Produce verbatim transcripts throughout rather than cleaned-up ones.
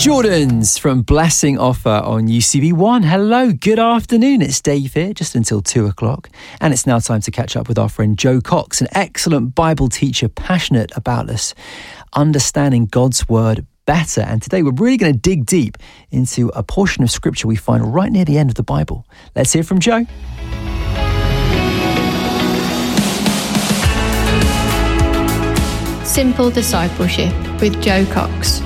Jordans from Blessing Offer on U C B one. Hello, good afternoon. It's Dave here, just until two o'clock. And it's now time to catch up with our friend Joe Cox, an excellent Bible teacher passionate about us understanding God's word better. And today we're really going to dig deep into a portion of scripture we find right near the end of the Bible. Let's hear from Joe. Simple Discipleship with Joe Cox.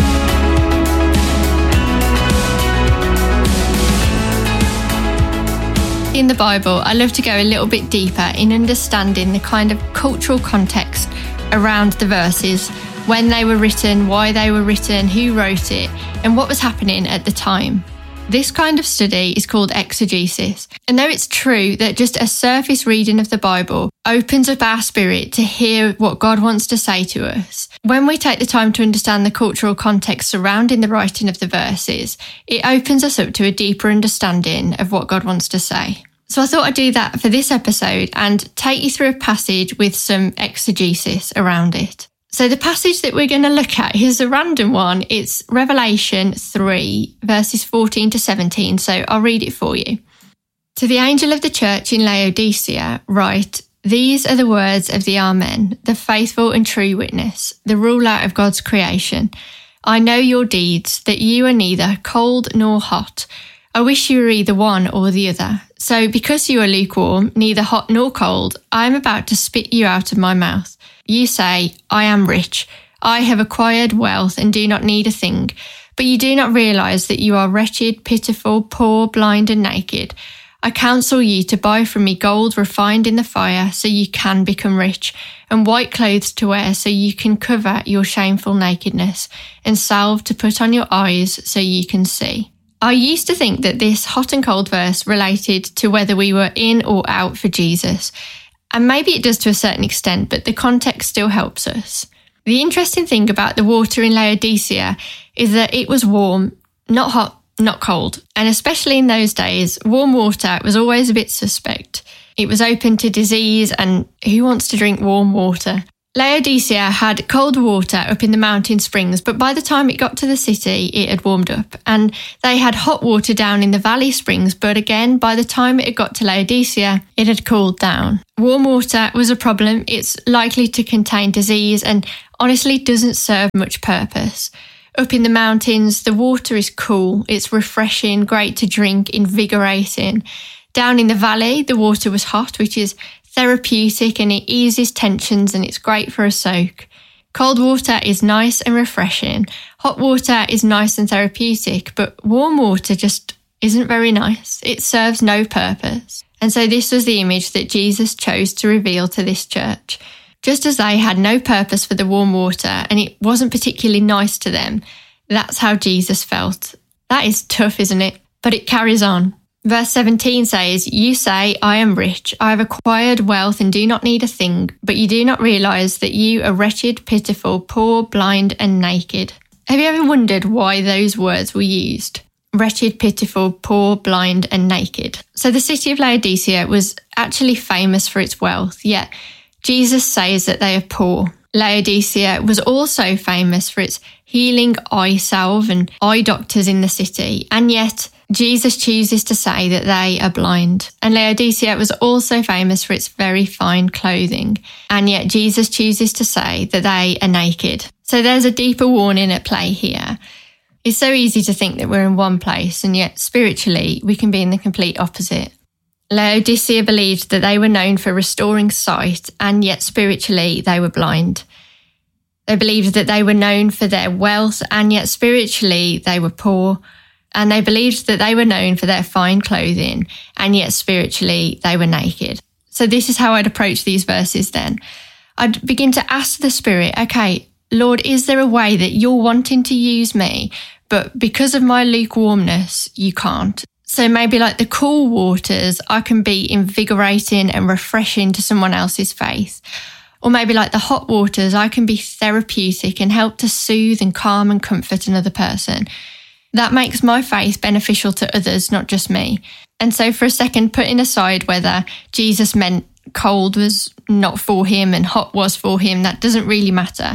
In the Bible, I love to go a little bit deeper in understanding the kind of cultural context around the verses, when they were written, why they were written, who wrote it, and what was happening at the time. This kind of study is called exegesis. And though it's true that just a surface reading of the Bible opens up our spirit to hear what God wants to say to us, when we take the time to understand the cultural context surrounding the writing of the verses, it opens us up to a deeper understanding of what God wants to say. So I thought I'd do that for this episode and take you through a passage with some exegesis around it. So the passage that we're going to look at is a random one. It's Revelation three, verses fourteen to seventeen. So I'll read it for you. To the angel of the church in Laodicea, write, these are the words of the Amen, the faithful and true witness, the ruler of God's creation. I know your deeds, that you are neither cold nor hot. I wish you were either one or the other. So because you are lukewarm, neither hot nor cold, I am about to spit you out of my mouth. You say, I am rich. I have acquired wealth and do not need a thing. But you do not realize that you are wretched, pitiful, poor, blind and naked. I counsel you to buy from me gold refined in the fire so you can become rich, and white clothes to wear so you can cover your shameful nakedness, and salve to put on your eyes so you can see. I used to think that this hot and cold verse related to whether we were in or out for Jesus. And maybe it does to a certain extent, but the context still helps us. The interesting thing about the water in Laodicea is that it was warm, not hot, not cold. And especially in those days, warm water was always a bit suspect. It was open to disease, and who wants to drink warm water? Laodicea had cold water up in the mountain springs, but by the time it got to the city, it had warmed up. And they had hot water down in the valley springs, but again, by the time it had got to Laodicea, it had cooled down. Warm water was a problem. It's likely to contain disease and honestly doesn't serve much purpose. Up in the mountains, the water is cool, it's refreshing, great to drink, invigorating. Down in the valley, the water was hot, which is therapeutic and it eases tensions and it's great for a soak. Cold water is nice and refreshing. Hot water is nice and therapeutic, but warm water just isn't very nice. It serves no purpose. And so this was the image that Jesus chose to reveal to this church. Just as they had no purpose for the warm water and it wasn't particularly nice to them, that's how Jesus felt. That is tough, isn't it? But it carries on. Verse seventeen says, you say, I am rich, I have acquired wealth and do not need a thing, but you do not realize that you are wretched, pitiful, poor, blind and naked. Have you ever wondered why those words were used? Wretched, pitiful, poor, blind and naked. So the city of Laodicea was actually famous for its wealth, yet Jesus says that they are poor. Laodicea was also famous for its healing eye salve and eye doctors in the city, and yet Jesus chooses to say that they are blind. And Laodicea was also famous for its very fine clothing, and yet Jesus chooses to say that they are naked. So there's a deeper warning at play here. It's so easy to think that we're in one place, and yet spiritually we can be in the complete opposite. Laodicea believed that they were known for restoring sight, and yet spiritually they were blind. They believed that they were known for their wealth, and yet spiritually they were poor. And they believed that they were known for their fine clothing, and yet spiritually they were naked. So this is how I'd approach these verses then. I'd begin to ask the Spirit, okay, Lord, is there a way that you're wanting to use me, but because of my lukewarmness, you can't? So maybe like the cool waters, I can be invigorating and refreshing to someone else's faith. Or maybe like the hot waters, I can be therapeutic and help to soothe and calm and comfort another person. That makes my faith beneficial to others, not just me. And so for a second, putting aside whether Jesus meant cold was not for him and hot was for him, that doesn't really matter.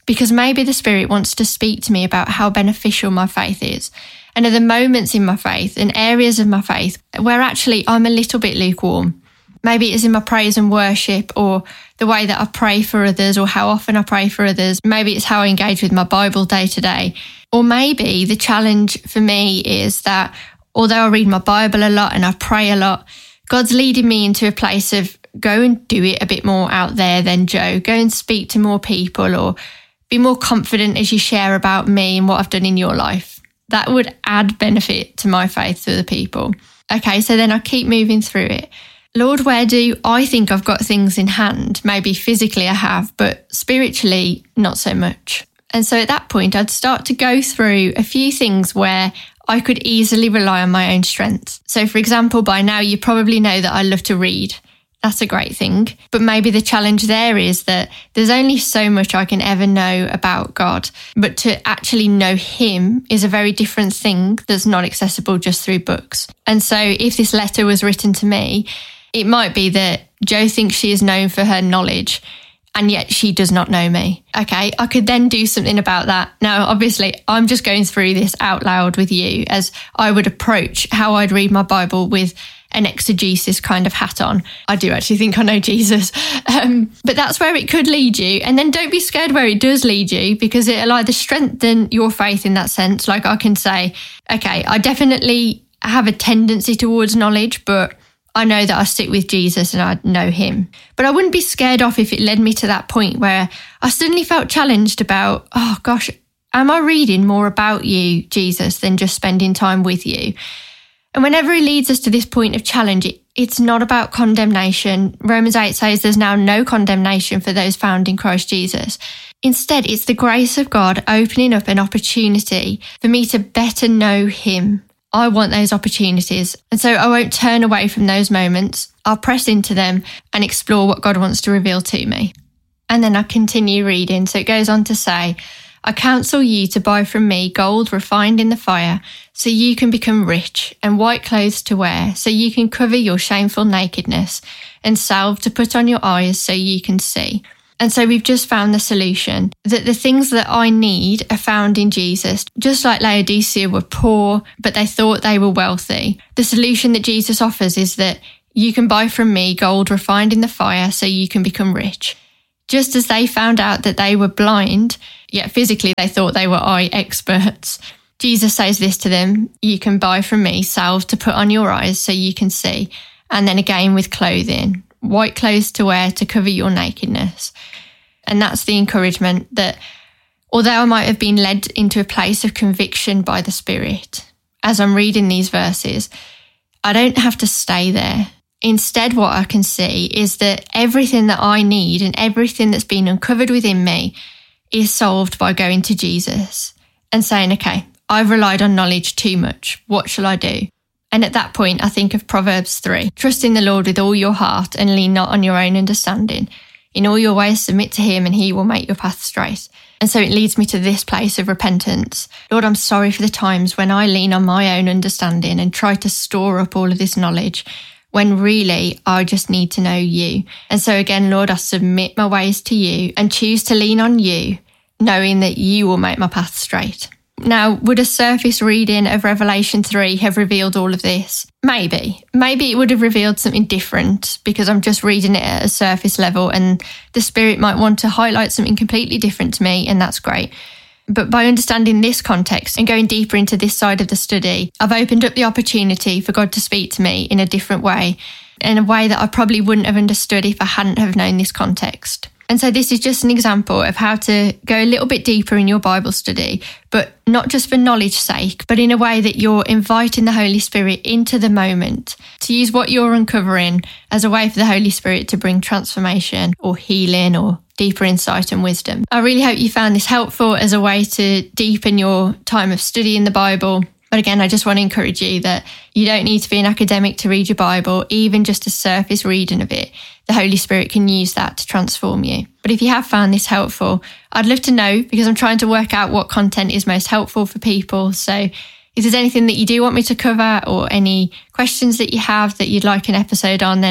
because maybe the Spirit wants to speak to me about how beneficial my faith is. And are the moments in my faith and areas of my faith where actually I'm a little bit lukewarm. Maybe it's in my praise and worship, or the way that I pray for others, or how often I pray for others. Maybe it's how I engage with my Bible day to day. Or maybe the challenge for me is that although I read my Bible a lot and I pray a lot, God's leading me into a place of go and do it a bit more out there than Joe. Go and speak to more people, or be more confident as you share about me and what I've done in your life. That would add benefit to my faith to other people. Okay, so then I keep moving through it. Lord, where do I think I've got things in hand? Maybe physically I have, but spiritually, not so much. And so at that point, I'd start to go through a few things where I could easily rely on my own strengths. So for example, by now you probably know that I love to read. That's a great thing. But maybe the challenge there is that there's only so much I can ever know about God. But to actually know him is a very different thing that's not accessible just through books. And so if this letter was written to me, it might be that Jo thinks she is known for her knowledge, and yet she does not know me. Okay, I could then do something about that. Now, obviously, I'm just going through this out loud with you as I would approach how I'd read my Bible with an exegesis kind of hat on. I do actually think I know Jesus. Um, but that's where it could lead you. And then don't be scared where it does lead you, because it'll either strengthen your faith in that sense. Like I can say, okay, I definitely have a tendency towards knowledge, but I know that I sit with Jesus and I know him. But I wouldn't be scared off if it led me to that point where I suddenly felt challenged about, oh gosh, am I reading more about you, Jesus, than just spending time with you? And whenever it leads us to this point of challenge, it, it's not about condemnation. Romans eight says there's now no condemnation for those found in Christ Jesus. Instead, it's the grace of God opening up an opportunity for me to better know him. I want those opportunities. And so I won't turn away from those moments. I'll press into them and explore what God wants to reveal to me. And then I continue reading. So it goes on to say, I counsel you to buy from me gold refined in the fire, so you can become rich, and white clothes to wear, so you can cover your shameful nakedness, and salve to put on your eyes so you can see. And so we've just found the solution, that the things that I need are found in Jesus. Just like Laodicea were poor, but they thought they were wealthy. The solution that Jesus offers is that you can buy from me gold refined in the fire so you can become rich. Just as they found out that they were blind, yet physically they thought they were eye experts, Jesus says this to them, you can buy from me salve to put on your eyes so you can see. And then again with clothing, white clothes to wear to cover your nakedness. And that's the encouragement that although I might have been led into a place of conviction by the Spirit, as I'm reading these verses, I don't have to stay there. Instead, what I can see is that everything that I need and everything that's been uncovered within me is solved by going to Jesus and saying, okay, I've relied on knowledge too much. What shall I do? And at that point, I think of Proverbs three. Trust in the Lord with all your heart and lean not on your own understanding. In all your ways, submit to him and he will make your path straight. And so it leads me to this place of repentance. Lord, I'm sorry for the times when I lean on my own understanding and try to store up all of this knowledge, when really I just need to know you. And so again, Lord, I submit my ways to you and choose to lean on you, knowing that you will make my path straight. Now, would a surface reading of Revelation three have revealed all of this? Maybe. Maybe it would have revealed something different because I'm just reading it at a surface level and the Spirit might want to highlight something completely different to me, and that's great. But by understanding this context and going deeper into this side of the study, I've opened up the opportunity for God to speak to me in a different way, in a way that I probably wouldn't have understood if I hadn't have known this context. And so this is just an example of how to go a little bit deeper in your Bible study, but not just for knowledge's sake, but in a way that you're inviting the Holy Spirit into the moment, to use what you're uncovering as a way for the Holy Spirit to bring transformation or healing or deeper insight and wisdom. I really hope you found this helpful as a way to deepen your time of study in the Bible. But again, I just want to encourage you that you don't need to be an academic to read your Bible, even just a surface reading of it. The Holy Spirit can use that to transform you. But if you have found this helpful, I'd love to know, because I'm trying to work out what content is most helpful for people. So if there's anything that you do want me to cover or any questions that you have that you'd like an episode on, then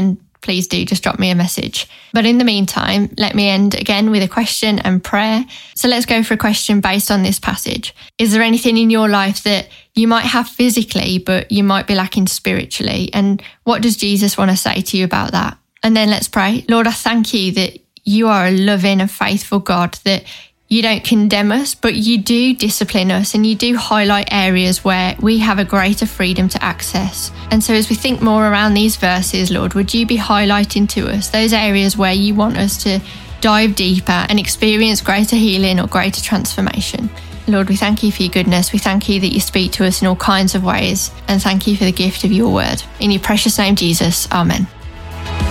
please do just drop me a message. But in the meantime, let me end again with a question and prayer. So let's go for a question based on this passage. Is there anything in your life that you might have physically, but you might be lacking spiritually? And what does Jesus want to say to you about that? And then let's pray. Lord, I thank you that you are a loving and faithful God, that you don't condemn us, but you do discipline us, and you do highlight areas where we have a greater freedom to access. And so as we think more around these verses, Lord, would you be highlighting to us those areas where you want us to dive deeper and experience greater healing or greater transformation? Lord, we thank you for your goodness. We thank you that you speak to us in all kinds of ways, and thank you for the gift of your word. In your precious name, Jesus, amen.